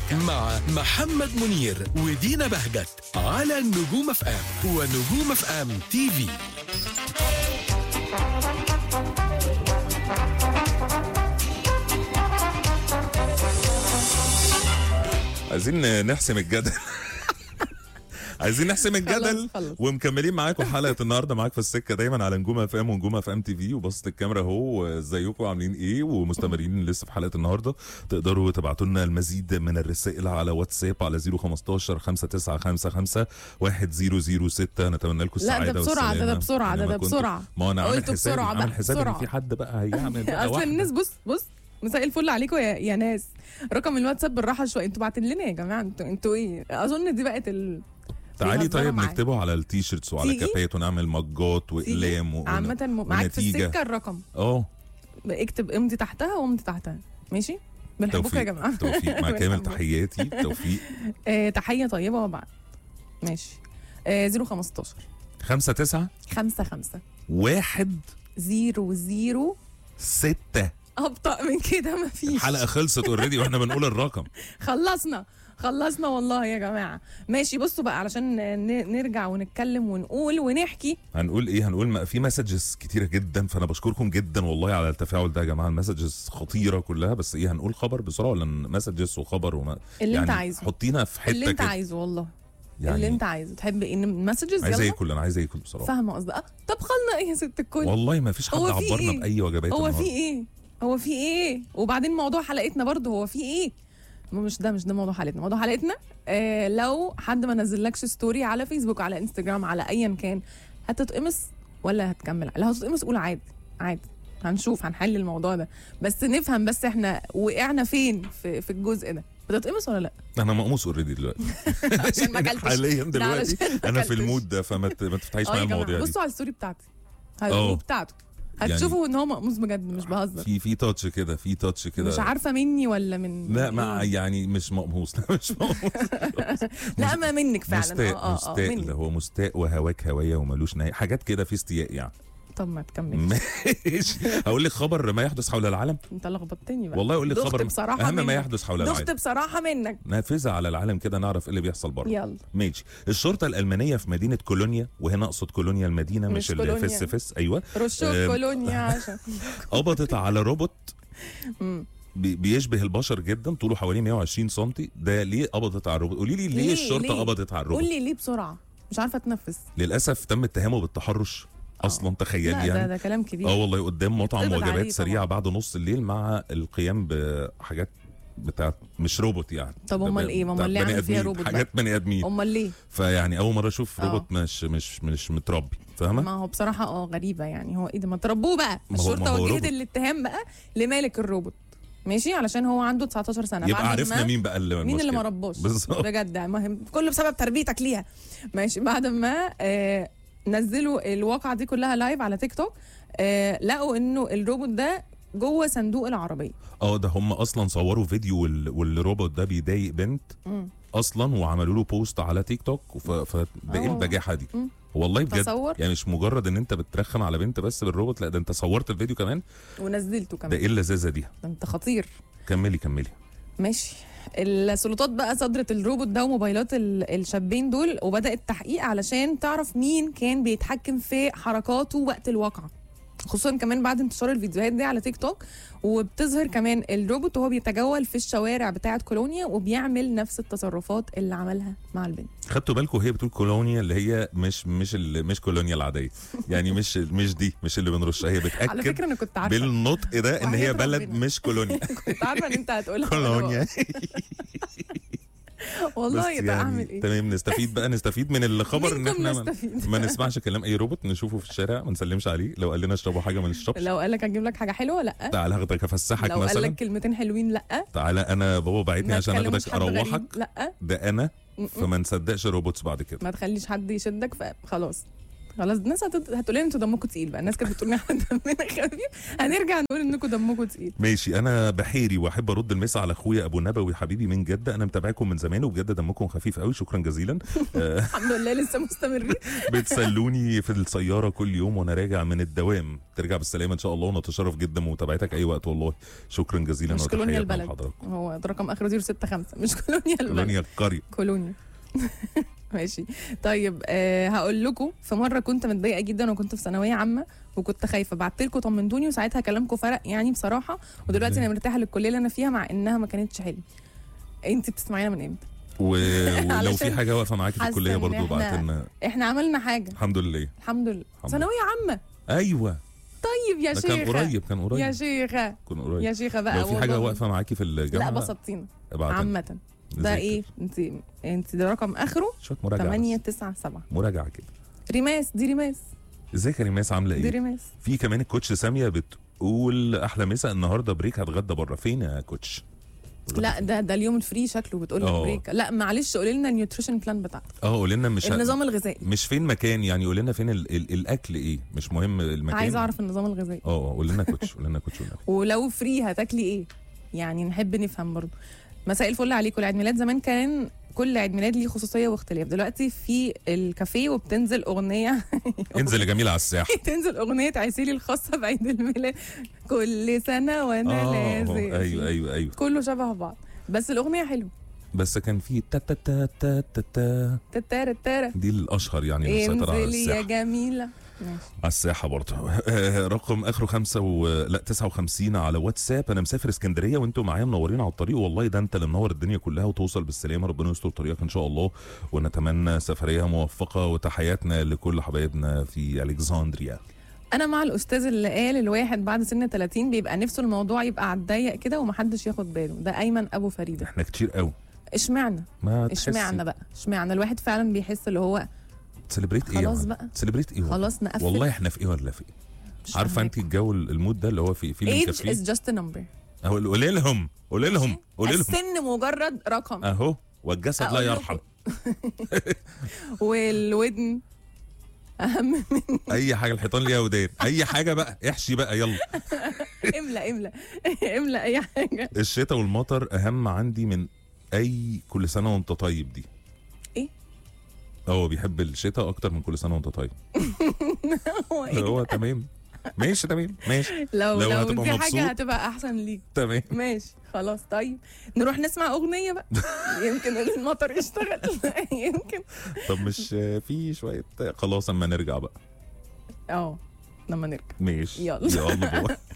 مع محمد منير ودينا بهجت على نجوم اف ام ونجوم اف ام تي في. عايزين نحسم الجدل. عايزين نحسم الجدل ومكملين معاكم حلقه النهارده. معاك في السكه دايما على نجوم اف ام ونجوم اف ام تي في وبسط الكاميرا اهو. ازيكم عاملين ايه؟ ومستمرين لسه في حلقه النهارده. تقدروا تبعتوا لنا المزيد من الرسائل على واتساب على 015 5955 1006. نتمنى لكم السعاده. لا ده بسرعه، ده بسرعه. ما انا عامل حسابي ان في حد بقى هيعمل اصل الناس بص مساء الفل عليكم يا ناس. رقم الواتساب بالراحه شويه، انتوا باعتين لنا يا جماعه، انتوا ايه؟ اظن دي بقت تعالي طيب نكتبه على التيشيرتس وعلى كابات ونعمل مجات واقلام عامه معاك في السكه الرقم. اكتب امضي تحتها وامضي تحتها. ماشي، بنحبكم يا جماعه. توفيق مع كامل تحياتي. توفيق. تحيه طيبه وبعد. ماشي. 015 59 55 1 00 6. ابطأ من كده مفيش. الحلقه خلصت اوريدي واحنا بنقول الرقم. خلصنا والله يا جماعه. ماشي، بصوا بقى علشان نرجع ونتكلم ونقول ونحكي. هنقول ايه؟ هنقول في مسجز كتيره جدا، فانا بشكركم جدا والله على التفاعل ده يا جماعه. المسجز خطيره كلها، بس ايه، هنقول خبر بسرعه ولا مسجز وخبر اللي يعني انت عايزه. حطينا في حته اللي انت عايزه والله. يعني اللي انت عايزه. تحب ايه؟ مسجز؟ عايز اكل. انا عايز اكل بصراحه. فاهمه قصدك. طب خلنا ايه يا ست الكل؟ والله ما فيش حد عبرنا باي وجبات. هو في ايه؟ وبعدين موضوع حلقتنا برضه هو في ايه؟ مش ده موضوع حلقتنا. موضوع حلقتنا لو حد ما نزلكش ستوري على فيسبوك على انستجرام على ايا كان، هتتقمص ولا هتكمل؟ لا هتتقمص قول عادي. هنشوف، هنحل الموضوع ده، بس نفهم بس احنا وقعنا فين في الجزء ده. بتتقمص ولا لا؟ انا مقموص اوريدي دلوقتي. عشان ما اكلتش حاليا دلوقتي انا في المود ده، فما تفتحيش معايا المواضيع دي. بصوا على الستوري بتاعتي بتاعته هتشوفوا ان هو مقموص بجد، مش بهزر. في تاتش كده، مش عارفه مني ولا من لا ما يعني مش مقموص. لا مش مقموص. لا ما منك فعلا. مستاء. هو مستاء وهواك هوايه ومالوش نهايه، حاجات كده في استياء يعني. طب ما تكملش. ماشي. هقول لك خبر ما يحدث حول العالم. انت لخبطتني بقى والله. اقول لك خبر بصراحة اهم ما يحدث حول العالم. دخت بصراحه منك. نافذه على العالم كده، نعرف ايه اللي بيحصل بره. يلا ماشي. الشرطه الالمانيه في مدينه كولونيا، وهنا اقصد كولونيا المدينه مش الفسفس. ايوه كولونيا عشان قبضت على روبوت بيشبه البشر جدا، طوله حوالي 120 سم. ده ليه قبضت على الروبوت؟ قولي لي ليه الشرطه قبضت على الروبوت؟ قولي ليه بسرعه، مش عارفه اتنفس. للاسف تم اتهامه بالتحرش. اصلا تخيل يعني. ده كلام كبير. والله قدام مطعم وجبات سريعه بعد نص الليل مع القيام بحاجات بتاعت مش روبوت يعني. طب امال ايه؟ امال ليه عمل فيها روبوت؟ حاجات بني ادمين. امال ليه؟ فيعني اول مره اشوف روبوت مش متربي، فاهمه؟ ما هو بصراحه غريبه يعني. هو ايه ده؟ ما تربوه بقى. الشرطه وجهت الاتهام بقى لمالك الروبوت. ماشي، علشان هو عنده 19 سنه. يبقى عرفنا مين بقى اللي ما رباش بجد. المهم كله بسبب تربيتك ليها. ماشي. بعد ما نزلوا الواقعه دي كلها لايف على تيك توك، لقوا انه الروبوت ده جوه صندوق العربيه. ده هم اصلا صوروا فيديو والروبوت ده بيضايق بنت اصلا، وعملوا له بوست على تيك توك. فده ايه البجاحه دي؟ والله بجد تصور. يعني مش مجرد ان انت بترخم على بنت بس بالروبوت، لا ده انت صورت الفيديو كمان ونزلته كمان. ده ايه اللذاذه دي؟ انت خطير. كملي. ماشي. السلطات بقى صدرت الروبوت ده وموبايلات الشابين دول، وبدأت تحقيق علشان تعرف مين كان بيتحكم في حركاته وقت الواقعة، خصوصا كمان بعد انتشار الفيديوهات دي على تيك توك. وبتظهر كمان الروبوت وهو بيتجول في الشوارع بتاعه كولونيا وبيعمل نفس التصرفات اللي عملها مع البنت. خدتوا بالكم هي بتقول كولونيا اللي هي مش كولونيا العاديه يعني. مش دي مش اللي بنرشها. هي بتاكد على فكره انا كنت عارفه بالنطق ده ان هي بلد مش كولونيا. كنت عارفه ان انت هتقولها كولونيا. والله يبقى يعني اعمل ايه؟ تمام. نستفيد من الخبر ان احنا ما نسمعش كلام اي روبوت نشوفه في الشارع، ما نسلمش عليه. لو قال لنا اشربوا حاجه ما نشربش. لو قال لك اجيب لك حاجه حلوه لا. تعالى هاخدك افسحك لو مثلا. لو قال لك كلمتين حلوين لا. تعالى انا بابا بعتني عشان اخدك اروحك لا. ده انا. فما نصدقش روبوتس بعد كده. ما تخليش حد يشدك فخلاص. خلاص الناس هتقول لنا انتوا دمكم تقيل بقى. الناس كانت بتقول لنا دمنا خفيف، هنرجع نقول انكم دمكم تقيل. ماشي. انا بحيري واحب ارد المسا على اخويا ابو نبوي حبيبي من جده، انا متابعكم من زمان وبجد دمكم خفيف قوي، شكرا جزيلا. الحمد لله لسه مستمرين. بتسلوني في السياره كل يوم وانا راجع من الدوام، ترجع بالسلامه ان شاء الله، ونتشرف جدا بمتابعتك اي وقت والله، شكرا جزيلا. مش كولونيا وتحياتنا البلد، لحضرتك. هو ده رقم اخره 065 مش كولونيا البلد، كولونيا القريه. كولونيا. ماشي. طيب هقول لكم، في مره كنت متضايقه جدا وكنت في ثانويه عامه وكنت خايفه، بعت لكم طمنتوني وساعتها كلامكم فرق يعني بصراحه، ودلوقتي انا مرتاحه للكليه اللي انا فيها مع انها ما كانتش حلوه. انت بتسمعينا من امتى؟ ولو في حاجه واقفه معاكي في الكليه برضه ابعت لنا. احنا عملنا حاجه الحمد لله. الحمد لله. ثانويه عامه. ايوه. طيب يا شيخه. كان قريب يا شيخه. كان قريب يا شيخه بقى. لو في حاجه واقفه معاكي في الجامعه لا بسطتينا ابعتها عامه. ده ايه؟ انت ده رقم اخره شويه مراجعه 897 مراجعه كده. ريماس، دي ريماس. ازيك يا ريماس عامله ايه؟ دي ريماس. في كمان الكوتش ساميه بتقول احلى مسا، النهارده بريك هتغدى بره، فين يا كوتش؟ لا ده اليوم الفري شكله بتقول لك بريك. لا معلش قولي لنا النيوتريشن بلان بتاعتك. قولي لنا مش النظام الغذائي، مش فين مكان يعني، قولي لنا فين الاكل ايه، مش مهم المكان. عايز اعرف النظام الغذائي. قولي لنا كوتش، قولي لنا كوتش. ولو فري هتاكلي ايه يعني، نحب نفهم برضه. مساء الفل عليكم. العيد ميلاد زمان كان كل عيد ميلاد ليه خصوصيه واختلاف، دلوقتي في الكافيه وبتنزل اغنيه انزل يا جميل على الساحه. تنزل اغنيه عسيلي الخاصه بعيد الميلاد، كل سنه وانا لازم. ايوه كله شبه بعض بس الاغنيه حلوه. بس كان في تا تا تا تا تا تا تتارا تتارا دي الاشهر يعني اللي مسيطره على انزلي الساحه. يا جميله. على الساحه برضه. رقم اخره 59 على واتساب. انا مسافر اسكندريه وانتم معايا منورين على الطريق، والله ده انت اللي منور الدنيا كلها، وتوصل بالسلامه، ربنا يستر طريقك ان شاء الله، ونتمنى سفريه موفقه، وتحياتنا لكل حبايبنا في الكسندريا. انا مع الاستاذ اللي قال الواحد بعد سن 30 بيبقى نفسه الموضوع يبقى على الضيق كده ومحدش ياخد باله، ده ايمن ابو فريده. احنا كتير قوي. اشمعنى بقى اشمعنى الواحد فعلا بيحس اللي هو سليبريت ايه خلاص بقى، سليبريت ايه خلاص نقفل. والله احنا في ايه ولا في ايه؟ عارفه انت الجو المود ده اللي هو في age is just a number. قولي لهم السن مجرد رقم اهو، والجسد لا يرحم. والودن اهم من اي حاجه، الحيطان ليها ودان، اي حاجه بقى احشي بقى يلا. املا اي حاجه. الشتاء والمطر اهم عندي من اي كل سنه وانت طيب دي. ايه؟ هو بيحب الشتاء اكتر من كل سنه وانت طيب. هو تمام ماشي لو هتبقى دي مبسوط حاجه هتبقى احسن ليك. تمام ماشي خلاص. طيب نروح نسمع اغنيه بقى. يمكن المطر يشتغل. يمكن. طب مش في شويه خلاص اما نرجع بقى. لما نرجع ماشي يلا باي.